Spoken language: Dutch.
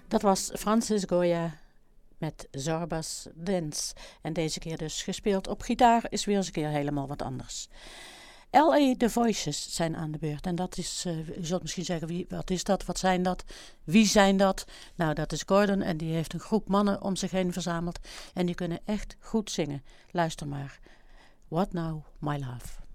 Dat was Francis Goya met Zorba's Dance. En deze keer dus gespeeld op gitaar is weer eens een keer helemaal wat anders. L.A. The Voices zijn aan de beurt. En dat is, u zult misschien zeggen, wat is dat? Wat zijn dat? Wie zijn dat? Nou, dat is Gordon en die heeft een groep mannen om zich heen verzameld. En die kunnen echt goed zingen. Luister maar. What Now, My Love.